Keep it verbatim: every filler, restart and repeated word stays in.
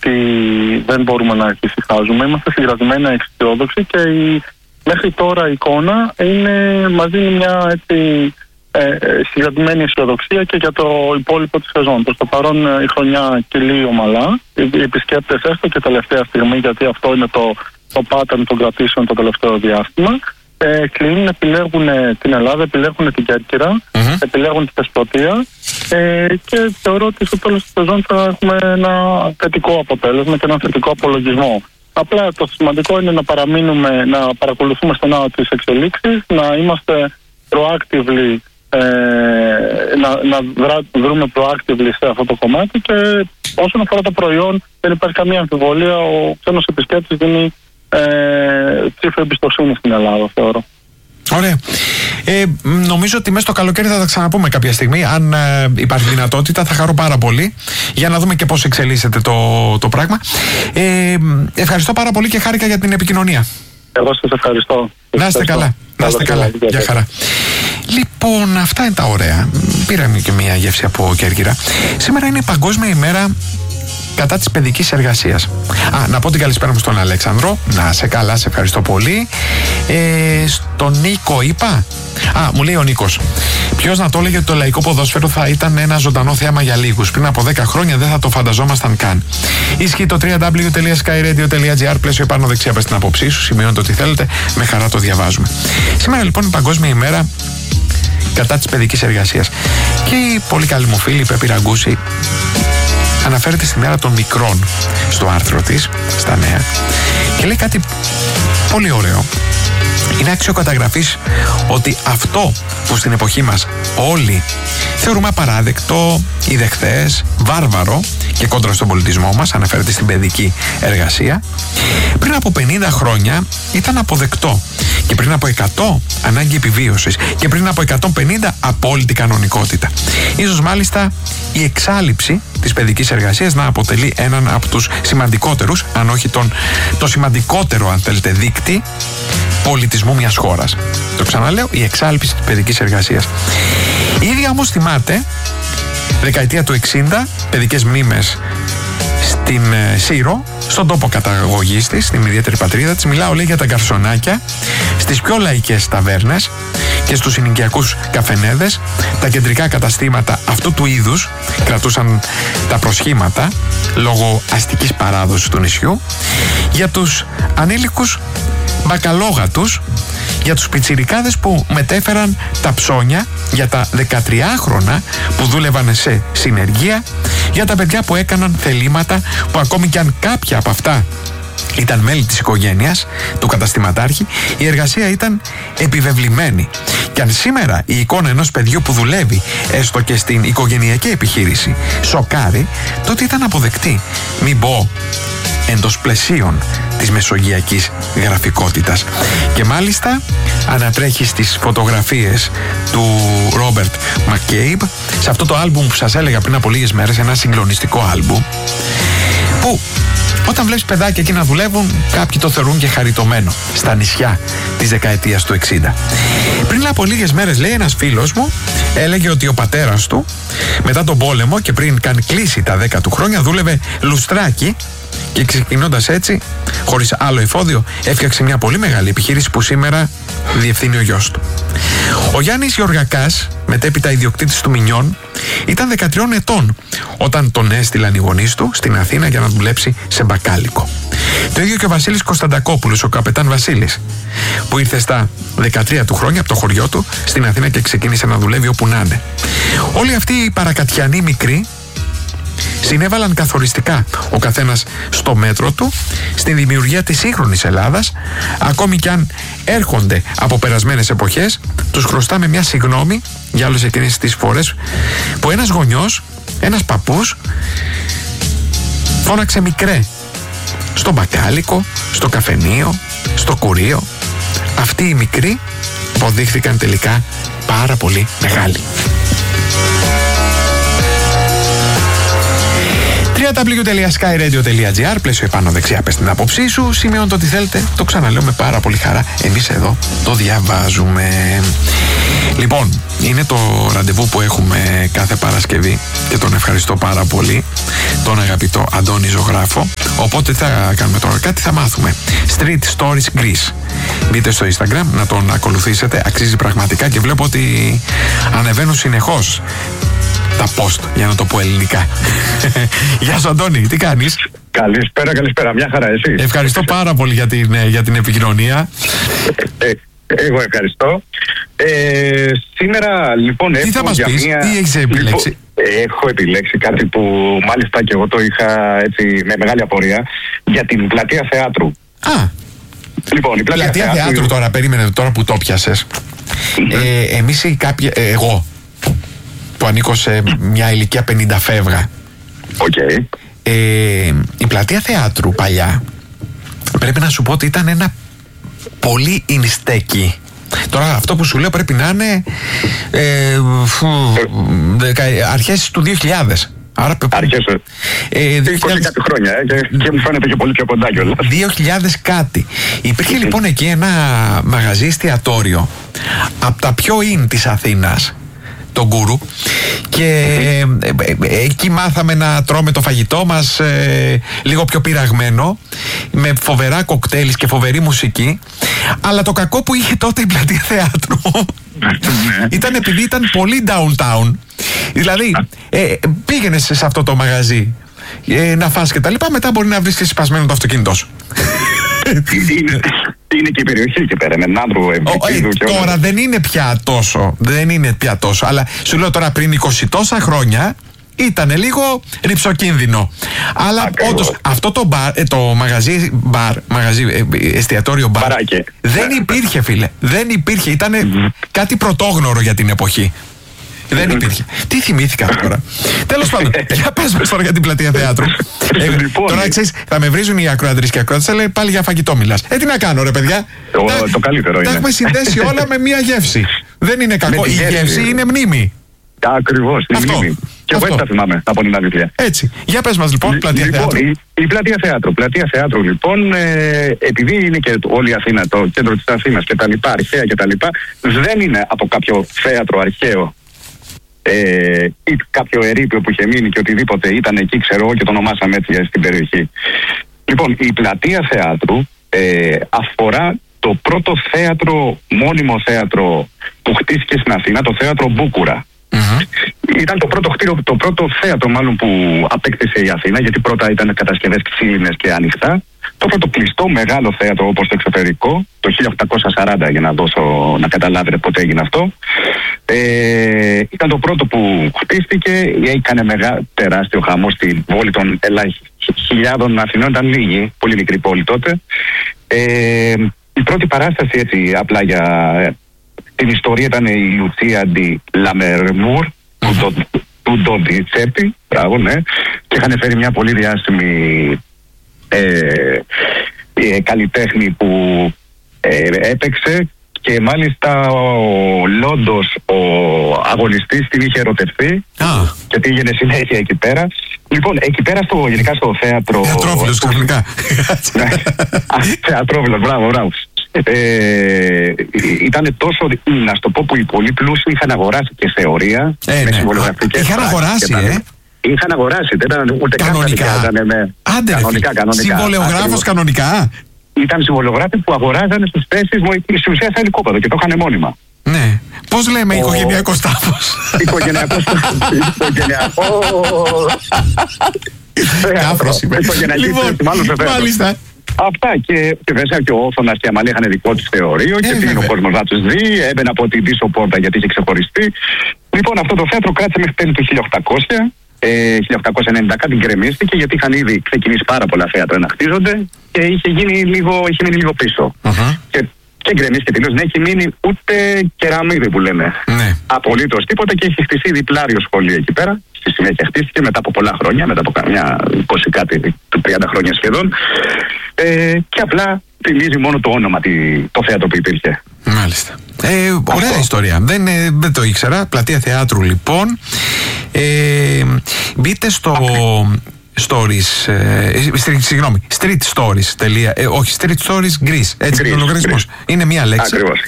ότι δεν μπορούμε να εφησυχάζουμε. Είμαστε συγκρατημένα αισιόδοξοι και η, μέχρι τώρα η εικόνα είναι, μας δίνει μια έτσι, ε, συγκρατημένη αισιοδοξία και για το υπόλοιπο της σεζόν. Προς το παρόν η χρονιά κυλεί ομαλά. Οι επισκέπτες έστω και τελευταία στιγμή, γιατί αυτό είναι το, το pattern των κρατήσεων το τελευταίο διάστημα, ε, κλείνουν, επιλέγουν την Ελλάδα, επιλέγουν την Κέρκυρα, mm-hmm. επιλέγουν την Θεσπρωτεία ε, και θεωρώ ότι στο τέλος της σεζόν θα έχουμε ένα θετικό αποτέλεσμα και ένα θετικό απολογισμό. Απλά το σημαντικό είναι να παραμείνουμε, να παρακολουθούμε στενά τις εξελίξεις, να είμαστε proactively, ε, να, να δρά, βρούμε proactively σε αυτό το κομμάτι και όσον αφορά το προϊόν δεν υπάρχει καμία αμφιβολία, ο ξένος επισκέπτης δίνει ε, ψήφο εμπιστοσύνη στην Ελλάδα, θεωρώ. Ωραία. Ε, νομίζω ότι μέσα στο καλοκαίρι θα τα ξαναπούμε κάποια στιγμή. Αν ε, υπάρχει δυνατότητα, θα χαρώ πάρα πολύ για να δούμε και πώς εξελίσσεται το, το πράγμα. Ε, ευχαριστώ πάρα πολύ και χάρηκα για την επικοινωνία. Εγώ σας ευχαριστώ. Να είστε καλά. Να είστε καλά. Γεια χαρά. Λοιπόν, αυτά είναι τα ωραία. Πήραμε και μια γεύση από Κέρκυρα. Σήμερα είναι η Παγκόσμια ημέρα κατά της παιδικής εργασίας. Α, να πω την καλησπέρα μου στον Αλέξανδρο. Να σε καλά, σε ευχαριστώ πολύ. Ε, στον Νίκο είπα. Α, μου λέει ο Νίκος. Ποιος να το έλεγε ότι το λαϊκό ποδόσφαιρο θα ήταν ένα ζωντανό θέαμα για λίγους. Πριν από δέκα χρόνια δεν θα το φανταζόμασταν καν. Ισχύει το double-u double-u double-u τελεία sky radio τελεία gr, πλαίσιο πάνω δεξιά πες την άποψή σου. Σημειώνετε ό,τι θέλετε. Με χαρά το διαβάζουμε. Σήμερα λοιπόν η Παγκόσμια ημέρα κατά της παιδικής εργασίας. Και η πολύ καλή μου φίλη η Πέπη Ραγκούση αναφέρεται στη μέρα των μικρών στο άρθρο της, στα νέα, και λέει κάτι πολύ ωραίο. Είναι άξιο καταγραφής ότι αυτό που στην εποχή μας όλοι θεωρούμε απαράδεκτο, ιδεχθές, βάρβαρο και κόντρα στον πολιτισμό μας, αναφέρεται στην παιδική εργασία, πριν από πενήντα χρόνια ήταν αποδεκτό και πριν από εκατό ανάγκη επιβίωσης και πριν από εκατόν πενήντα απόλυτη κανονικότητα. Ίσως μάλιστα η εξάλειψη της παιδικής εργασίας να αποτελεί έναν από τους σημαντικότερους, αν όχι τον, το σημαντικότερο αν θέλετε δείκτη πολιτισμού μιας χώρας. Το ξαναλέω, η εξάλειψη της παιδικής εργασίας. Η ίδια όμως θυμάται δεκαετία του εξήντα παιδικές μνήμες στην ε, Σύρο, στον τόπο καταγωγής της, στην ιδιαίτερη πατρίδα της. Μιλάω λέει για τα γκαρσονάκια στις πιο λαϊκές ταβέρνες και στους συνοικιακούς καφενέδες. Τα κεντρικά καταστήματα αυτού του είδους κρατούσαν τα προσχήματα λόγω αστικής παράδοσης του νησιού. Για τους ανήλικους μπακαλόγατους, για τους πιτσιρικάδες που μετέφεραν τα ψώνια, για τα δεκατριάχρονα που δούλευαν σε συνεργεία, για τα παιδιά που έκαναν θελήματα που ακόμη κι αν κάποια από αυτά ήταν μέλη της οικογένειας του καταστηματάρχη, η εργασία ήταν επιβεβλημένη. Και αν σήμερα η εικόνα ενός παιδιού που δουλεύει έστω και στην οικογενειακή επιχείρηση σοκάρει, τότε ήταν αποδεκτή, μην πω εντός πλαισίων της μεσογειακής γραφικότητας. Και μάλιστα ανατρέχει στις φωτογραφίες του Ρόμπερτ Μακκέιμπ, σε αυτό το άλμπουμ που σας έλεγα πριν από λίγες μέρες, ένα συγκλονιστικό άλμπουμ, που όταν βλέπεις παιδάκια εκεί να δουλεύουν, κάποιοι το θεωρούν και χαριτωμένο, στα νησιά της δεκαετίας του εξήντα. Πριν από λίγες μέρες, λέει, ένας φίλος μου έλεγε ότι ο πατέρας του μετά τον πόλεμο και πριν καν κλείσει τα δέκα του χρόνια δούλευε λουστράκι και ξεκινώντας έτσι, χωρίς άλλο εφόδιο, έφτιαξε μια πολύ μεγάλη επιχείρηση που σήμερα διευθύνει ο γιος του. Ο Γιάννης Γεωργακάς, μετέπειτα ιδιοκτήτης του Μινιών, ήταν δεκατριών ετών όταν τον έστειλαν οι γονείς του στην Αθήνα για να δουλέψει σε μπακάλικο. Το ίδιο και ο Βασίλης Κωνσταντακόπουλος, ο καπετάν Βασίλης, που ήρθε στα δεκατρία του χρόνια από το χωριό του στην Αθήνα και ξεκίνησε να δουλεύει όπου να είναι. Όλοι αυτοί οι παρακατιανοί μικροί συνέβαλαν καθοριστικά ο καθένας στο μέτρο του στην δημιουργία της σύγχρονης Ελλάδας. Ακόμη κι αν έρχονται από περασμένες εποχές, τους χρωστάμε μια συγγνώμη για όλες εκείνες τις φορές που ένας γονιός, ένας παππούς φώναξε μικρέ στο μπακάλικο, στο καφενείο, στο κουρίο. Αυτοί οι μικροί αποδείχθηκαν τελικά πάρα πολύ μεγάλοι. double-u double-u double-u double-u double-u τελεία sky radio τελεία gr, πλαίσιο επάνω δεξιά, πες την άποψή σου, σημειώνω το τι θέλετε, το ξαναλέω με πάρα πολύ χαρά. Εμείς εδώ το διαβάζουμε. Λοιπόν, είναι το ραντεβού που έχουμε κάθε Παρασκευή και τον ευχαριστώ πάρα πολύ, τον αγαπητό Αντώνη Ζωγράφο. Οπότε τι θα κάνουμε τώρα, κάτι θα μάθουμε. Street Stories Greece. Μπείτε στο Instagram να τον ακολουθήσετε, αξίζει πραγματικά και βλέπω ότι ανεβαίνουν συνεχώς τα post, για να το πω ελληνικά. Γεια σου Αντώνη, τι κάνεις? Καλησπέρα, καλησπέρα, μια χαρά, εσύ? Ευχαριστώ πάρα πολύ για την, για την επικοινωνία. Ε, εγώ ευχαριστώ. Ε, σήμερα λοιπόν τι θα μας πεις, μια... τι έχεις επιλέξει? Λοιπόν, έχω επιλέξει κάτι που μάλιστα και εγώ το είχα έτσι με μεγάλη απορία, για την πλατεία θεάτρου. Α, λοιπόν, η πλατεία, πλατεία θεάτρου, θεάτρου τώρα, περίμενε τώρα που το πιάσες. Mm-hmm. Ε, εμείς οι κάποιοι, ε, εγώ που ανήκω σε μια ηλικία πενήντα φεύγα. Okay. Ε, η πλατεία θεάτρου παλιά, πρέπει να σου πω ότι ήταν ένα πολύ ινστέκι. Τώρα αυτό που σου λέω πρέπει να είναι ε, φου, ε, αρχές του δύο χιλιάδες. Άρα, αρχές, ε, είκοσι κάτι χρόνια ε, και, και μου φαίνεται και πολύ πιο κοντά κιόλας. δύο χιλιάδες κάτι. Υπήρχε λοιπόν εκεί ένα μαγαζί εστιατόριο από τα πιο in της Αθήνας, τον Γκούρου, και ε, ε, ε, εκεί μάθαμε να τρώμε το φαγητό μας ε, λίγο πιο πειραγμένο, με φοβερά κοκτέιλς και φοβερή μουσική. Αλλά το κακό που είχε τότε η πλατεία θεάτρου ήταν επειδή ήταν πολύ downtown. Δηλαδή ε, πήγαινες σε αυτό το μαγαζί ε, να φας και τα λοιπά, μετά μπορεί να βρεις και σπασμένο το αυτοκίνητό σου. Είναι, είναι και η περιοχή εκεί πέρα, με Ναύρου, Ευδικίδου και όλα. Τώρα δεν είναι πια τόσο, δεν είναι πια τόσο, αλλά σου λέω τώρα πριν είκοσι τόσα χρόνια ήταν λίγο ρυψοκίνδυνο. Αλλά όντως αυτό το, μπαρ, το μαγαζί, μπαρ, μαγαζί, εστιατόριο μπαρ, Μπαράκε. δεν υπήρχε, φίλε. Δεν υπήρχε, ήταν mm-hmm. κάτι πρωτόγνωρο για την εποχή. Δεν υπήρχε. Τι θυμήθηκα τώρα. Τέλος πάντων, για πες μας τώρα για την πλατεία θεάτρου. ε, λοιπόν, τώρα ξέρεις, θα με βρίζουν οι ακροατρίες και ακροατές, θα λέει πάλι για φαγητό μιλάς. Ε, τι να κάνω ρε παιδιά. Το, τα, το καλύτερο είναι. Τα έχουμε συνδέσει όλα με μία γεύση. Δεν είναι κακό. Η γεύση, γεύση είναι μνήμη. Ακριβώς, είναι μνήμη. Και εγώ έτσι τα θυμάμαι από την αλήθεια. Έτσι. Για πες μας λοιπόν, πλατεία λοιπόν, θεάτρου. Η, η πλατεία θεάτρου. Πλατεία θεάτρου λοιπόν, ε, επειδή είναι και όλη η Αθήνα, το κέντρο της Αθήνας και τα λοιπά, αρχαία και τα λοιπά, δεν είναι από κάποιο θέατρο αρχαίο ε, ή κάποιο ερείπιο που είχε μείνει και οτιδήποτε ήταν εκεί, ξέρω εγώ, και το ονομάσαμε έτσι στην περιοχή. Λοιπόν, η πλατεία θεάτρου ε, αφορά το πρώτο θέατρο, μόνιμο θέατρο που χτίστηκε στην Αθήνα, το θέατρο Μπούκουρα. Mm-hmm. Ήταν το πρώτο κτίριο, το πρώτο θέατρο μάλλον που απέκτησε η Αθήνα, γιατί πρώτα ήταν κατασκευές ξύλινες και ανοιχτά. Το πρώτο κλειστό μεγάλο θέατρο όπως το εξωτερικό, το χίλια οκτακόσια σαράντα, για να δώσω να καταλάβετε πότε έγινε αυτό. Ε, ήταν το πρώτο που χτίστηκε, έκανε μεγά, τεράστιο χαμό στην πόλη των χιλιάδων Αθηνών, ήταν λίγη, πολύ μικρή πόλη τότε. Ε, η πρώτη παράσταση έτσι απλά για την ιστορία ήταν η Λουτσία ντι Λαμερμούρ του Ντόντι Τσέπη, μπράβο, ναι, και είχαν φέρει μια πολύ διάσημη ε, ε, καλλιτέχνη που ε, έπαιξε, και μάλιστα ο Λόντος, ο αγωνιστής, την είχε ερωτευτεί ah. και πήγαινε συνέχεια εκεί πέρα. Λοιπόν, εκεί πέρα στο, γενικά στο θέατρο... Θεατρόφιλος ξαφνικά. Θεατρόφιλος, μπράβο, μπράβο. Ε, ήταν τόσο, να στο πω, που οι πολύ πλούσιοι είχαν αγοράσει και θεωρία ε, με ναι. συμβολογραφικές. Είχαν αγοράσει, ε. Είχαν αγοράσει, δεν ήταν ούτε κανονικά. Ήταν με... Άντε, κανονικά, κανονικά. Συμβολεογράφος κανονικά. Ήταν συμβολιογράφοι που αγοράζανε στις θέσεις μου στην ουσία στα ελικόπεδο και το είχαν μόνιμα. Ναι. Πώς λέμε, ο... οικογενειακός τάφος. Οικογενειακός τάφος. Κάφρος είπε. Λοιπόν, μάλιστα. Αυτά, και, και βέβαια και ο Όθωνας και η Αμαλή είχαν δικό της θεωρείο και πήγαινε ο κόσμος να τους δει, έμπαινε από την πίσω πόρτα γιατί είχε ξεχωριστεί. Λοιπόν, αυτό το θέατρο κράτησε μέχρι τέλη του χίλια οκτακόσια. Ε, χίλια οκτακόσια ενενήντα κάτι γκρεμίστηκε, γιατί είχαν ήδη ξεκινήσει πάρα πολλά θέατρα να χτίζονται και είχε, γίνει λίγο, είχε μείνει λίγο πίσω. Uh-huh. Και, και γκρεμίστηκε τελείως. Δεν έχει μείνει ούτε κεραμίδι που λέμε. Ναι. Απολύτως τίποτα, και έχει χτιστεί διπλάριο σχολείο εκεί πέρα. Στη συνέχεια χτίστηκε μετά από πολλά χρόνια, μετά από καμιά είκοσι κάτι, τριάντα χρόνια σχεδόν. Ε, και απλά θυμίζει μόνο το όνομα, το θέατρο που υπήρχε. Μάλιστα. Ε, ωραία αυτό. Ιστορία. Δεν, ε, δεν το ήξερα. Πλατεία θεάτρου λοιπόν. Ε, μπείτε στο stories, ε, συγγνώμη, street stories, τελεία, ε, όχι, street stories Greece, έτσι είναι ο λογαριασμός. Είναι μία λέξη. Ακριβώς.